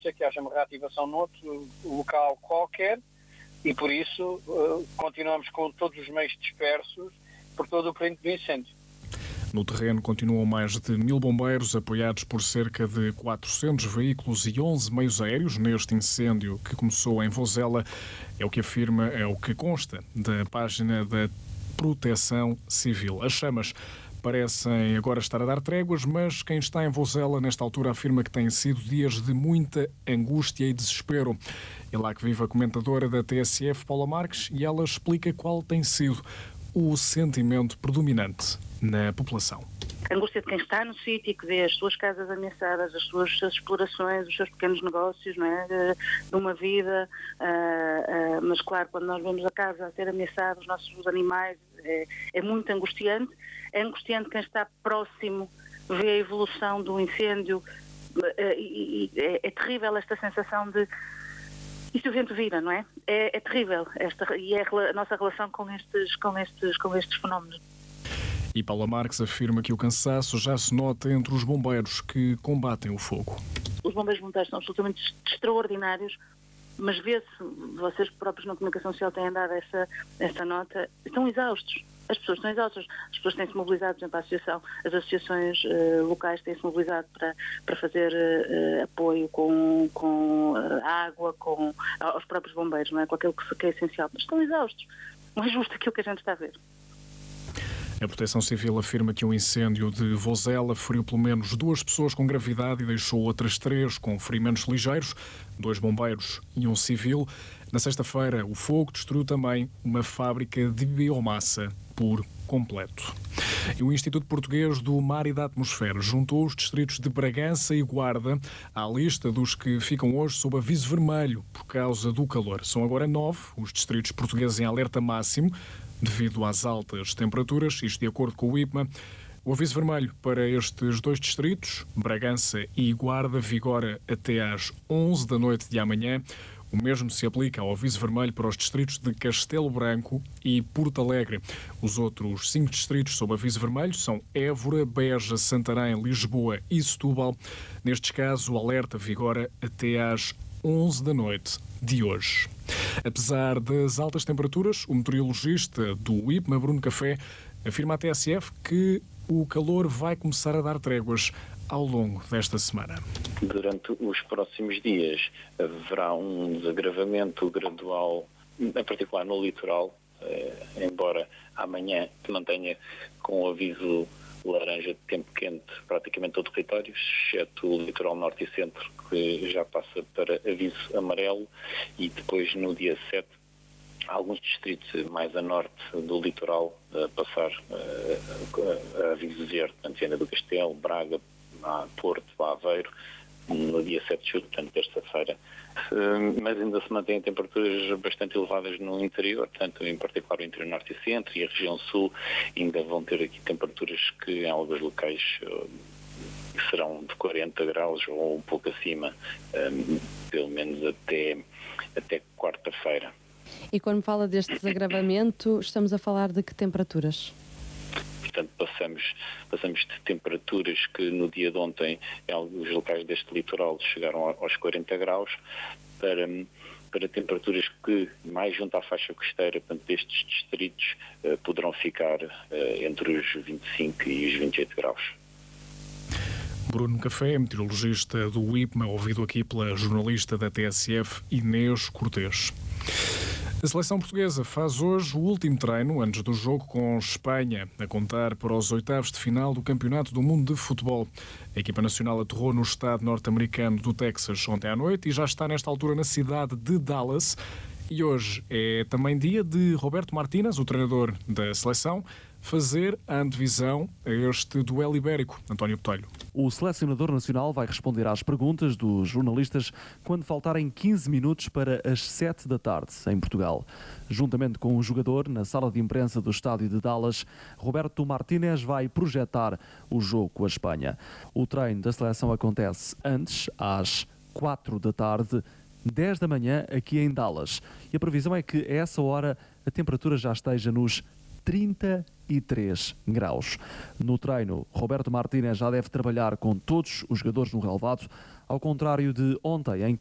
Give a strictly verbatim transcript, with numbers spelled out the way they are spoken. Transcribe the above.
que haja uma reativação noutro local qualquer e, por isso, uh, continuamos com todos os meios dispersos por todo o perímetro do incêndio. No terreno continuam mais de mil bombeiros, apoiados por cerca de quatrocentos veículos e onze meios aéreos neste incêndio que começou em Vozela. É o que afirma, é o que consta da página da Proteção Civil. As chamas parecem agora estar a dar tréguas, mas quem está em Vozela nesta altura afirma que têm sido dias de muita angústia e desespero. É lá que vive a comentadora da T S F, Paula Marques, e ela explica qual tem sido o sentimento predominante na população. A angústia de quem está no sítio e que vê as suas casas ameaçadas, as suas as explorações, os seus pequenos negócios, não é? De, de uma vida, uh, uh, mas claro, quando nós vemos a casa a ser ameaçada, os nossos animais, é, é muito angustiante. É angustiante quem está próximo, vê a evolução do incêndio, uh, e, e é, é terrível esta sensação de e se o vento vira, não é? É, é terrível esta, e é a nossa relação com estes, com estes, com estes fenómenos. E Paula Marques afirma que o cansaço já se nota entre os bombeiros que combatem o fogo. Os bombeiros voluntários são absolutamente extraordinários, mas vê-se, vocês próprios na comunicação social têm dado essa, essa nota, estão exaustos. As pessoas estão exaustas, as pessoas têm-se mobilizado, por exemplo, a associação, as associações uh, locais têm-se mobilizado para, para fazer uh, apoio com, com uh, água, com, aos próprios bombeiros, não é? Com aquilo que, que é essencial, mas estão exaustos. Não é justo aquilo que a gente está a ver. A Proteção Civil afirma que o incêndio de Vozela feriu pelo menos duas pessoas com gravidade e deixou outras três com ferimentos ligeiros, dois bombeiros e um civil. Na sexta-feira, o fogo destruiu também uma fábrica de biomassa por completo. E o Instituto Português do Mar e da Atmosfera juntou os distritos de Bragança e Guarda à lista dos que ficam hoje sob aviso vermelho por causa do calor. São agora nove os distritos portugueses em alerta máximo devido às altas temperaturas, isto de acordo com o I P M A. O aviso vermelho para estes dois distritos, Bragança e Guarda, vigora até às onze da noite de amanhã. O mesmo se aplica ao aviso vermelho para os distritos de Castelo Branco e Porto Alegre. Os outros cinco distritos sob aviso vermelho são Évora, Beja, Santarém, Lisboa e Setúbal. Nestes casos, o alerta vigora até às onze da noite de hoje. Apesar das altas temperaturas, o meteorologista do I P M A, Bruno Café, afirma à T S F que o calor vai começar a dar tréguas ao longo desta semana. Durante os próximos dias haverá um desagravamento gradual, em particular no litoral, eh, embora amanhã se mantenha com o aviso laranja de tempo quente praticamente todo o território, exceto o litoral norte e centro, que já passa para aviso amarelo, e depois no dia sete alguns distritos mais a norte do litoral a passar a, a aviso verde, portanto, Viana do Castelo, Braga, Porto, Aveiro, no dia sete de julho, portanto, terça-feira. Mas ainda se mantêm temperaturas bastante elevadas no interior, portanto, em particular o interior norte e centro e a região sul, ainda vão ter aqui temperaturas que em alguns locais serão de quarenta graus ou um pouco acima, pelo menos até, até quarta-feira. E quando fala deste desagravamento, estamos a falar de que temperaturas? Portanto, passamos, passamos de temperaturas que no dia de ontem, em alguns locais deste litoral, chegaram aos quarenta graus, para, para temperaturas que, mais junto à faixa costeira, portanto, destes distritos, eh, poderão ficar eh, entre os vinte e cinco e os vinte e oito graus. Bruno Café, meteorologista do I P M A, ouvido aqui pela jornalista da T S F, Inês Cortês. A seleção portuguesa faz hoje o último treino antes do jogo com Espanha, a contar para os oitavos de final do Campeonato do Mundo de Futebol. A equipa nacional aterrou no estado norte-americano do Texas ontem à noite e já está nesta altura na cidade de Dallas. E hoje é também dia de Roberto Martínez, o treinador da seleção, fazer a antevisão a este duelo ibérico. António Botelho. O selecionador nacional vai responder às perguntas dos jornalistas quando faltarem quinze minutos para as sete da tarde, em Portugal. Juntamente com o jogador, na sala de imprensa do estádio de Dallas, Roberto Martínez vai projetar o jogo com a Espanha. O treino da seleção acontece antes, às quatro da tarde, dez da manhã, aqui em Dallas. E a previsão é que a essa hora a temperatura já esteja nos trinta e três graus. No treino, Roberto Martínez já deve trabalhar com todos os jogadores no relvado, Ao contrário de ontem, em